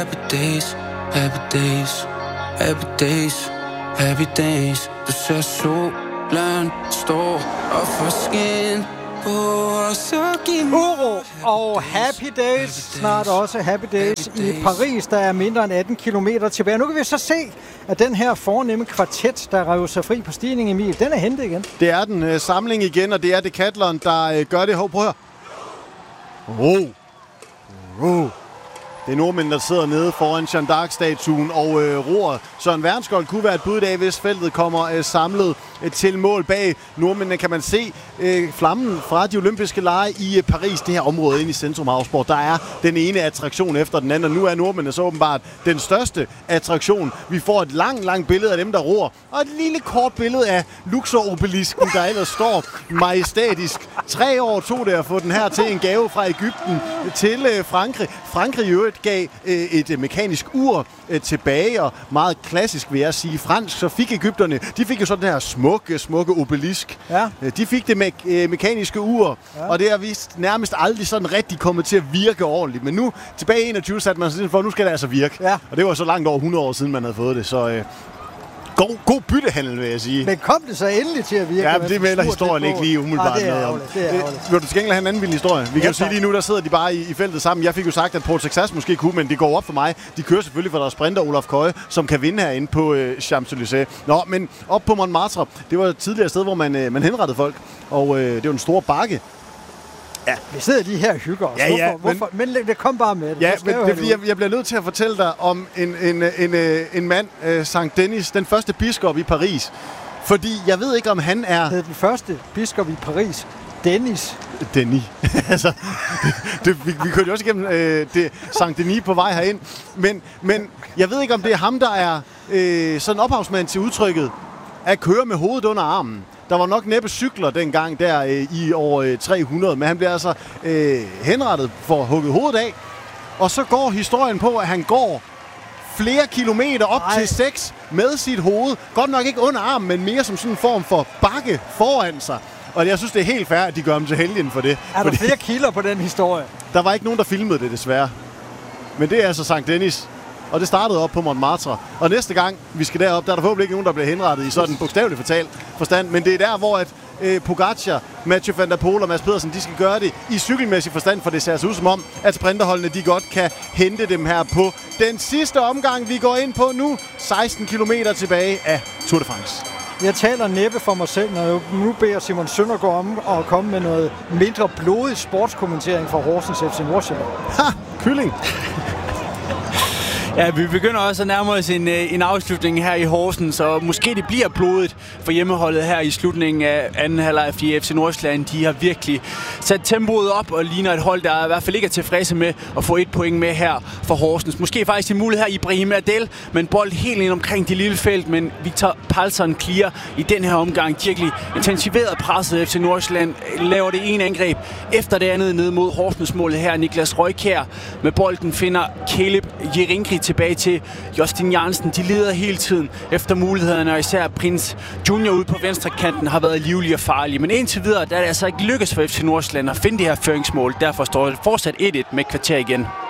happy days, happy days, happy days, happy days. Du ser solen står og får skin på, og så giv mig Uro og Happy Days, snart også Happy Days i Paris. Der er mindre end 18 kilometer tilbage. Nu kan vi så se, at den her fornemme kvartet, der rev sig fri på stigningen, Emil, den er hentet igen. Det er den samling igen, og det er Decathlon, der gør det. Prøv at høre. Det er nordmænd, der sidder nede foran Jeanne d'Arc-statuen og roer. Søren Værnskjold kunne være et bud i dag, hvis feltet kommer samlet til mål bag nordmændene. Kan man se flammen fra de olympiske lege i Paris, det her område inde i Centrum Havsport. Der er den ene attraktion efter den anden, og nu er nordmændene så åbenbart den største attraktion. Vi får et langt billede af dem, der roer, og et lille kort billede af Luxor-obelisken, der ellers står majestætisk. 3 år tog det at få den her til en gave fra Egypten til Frankrig. Frankrig i øvrigt gav et mekanisk ur tilbage, og meget klassisk vil jeg sige fransk, så fik egypterne, de fik jo sådan den her smukke obelisk. Ja. De fik det mekaniske ur, ja. Og det er vist nærmest aldrig sådan rigtig kommet til at virke ordentligt. Men nu, tilbage i 21, satte man sig for, nu skal det altså virke. Ja. Og det var så langt over 100 år siden, man havde fået det, så god byttehandel, vil jeg sige. Men kom det så endelig til at virke? Ja, det melder historien ikke lige umiddelbart noget om. Vil du til gengæld have en anden vild historie? Vi kan jo sige lige nu, der sidder de bare i feltet sammen. Jeg fik jo sagt, at Port Texas måske kunne, men det går op for mig. De kører selvfølgelig for deres sprinter, Olaf Køje, som kan vinde herinde på Champs-Élysées. Nå, men op på Montmartre, det var et tidligere sted, hvor man henrettede folk. Og det var en stor bakke. Ja, vi sidder lige her og hygger os. Ja, hvorfor? Men det kom bare med det. Ja, men jeg bliver nødt til at fortælle dig om en mand, Sankt Denis, den første biskop i Paris. Fordi jeg ved ikke, om han er... Det er den første biskop i Paris. Denis. Altså, vi kørte jo også igennem Sankt Denis på vej herind. Men jeg ved ikke, om det er ham, der er sådan ophavsmand til udtrykket at køre med hovedet under armen. Der var nok næppe cykler dengang der i år 300, men han bliver altså henrettet for at hugge hovedet af. Og så går historien på, at han går flere kilometer op til 6 med sit hoved. Godt nok ikke under armen, men mere som sådan en form for bakke foran sig. Og jeg synes, det er helt fair, at de gør ham til helgen for det. Er der flere kilder på den historie? Der var ikke nogen, der filmede det, desværre. Men det er altså Sankt Denis. Og det startede op på Montmartre. Og næste gang, vi skal derop, der er der forhåbentlig ikke nogen, der bliver henrettet i sådan bogstaveligt forstand. Men det er der, hvor at Pogacar, Mathieu van der Poel og Mads Pedersen, de skal gøre det i cykelmæssig forstand, for det ser altså ud som om, at sprinterholdene, de godt kan hente dem her på den sidste omgang, vi går ind på nu. 16 kilometer tilbage af Tour de France. Jeg taler næppe for mig selv, når jeg nu beder Simon Søndergaard om at komme med noget mindre blodig sportskommentering fra Horsens FC Nordsjælland. Ha! Kylling! Ja, vi begynder også at nærme os en afslutning her i Horsens, så måske det bliver blodet for hjemmeholdet her i slutningen af anden halvleg, fordi FC Nordsjælland, de har virkelig sat tempoet op og ligner et hold, der i hvert fald ikke er tilfredse med at få 1 point med her for Horsens. Måske faktisk en mulighed her i Ibrahim Adel, men bold helt ind omkring det lille felt, men Victor Palsson clear i den her omgang. Virkelig intensiveret presset FC Nordsjælland, laver det ene angreb efter det andet ned mod Horsens målet her. Niklas Røykjær med bolden finder Caleb Jerinkri tilbage til Justin Jansen. De leder hele tiden efter mulighederne, og især Prince Junior ude på venstre kanten har været livlig og farlig. Men indtil videre, der er det altså ikke lykkes for FC Nordsjælland at finde det her føringsmål. Derfor står det fortsat 1-1 med kvarter igen.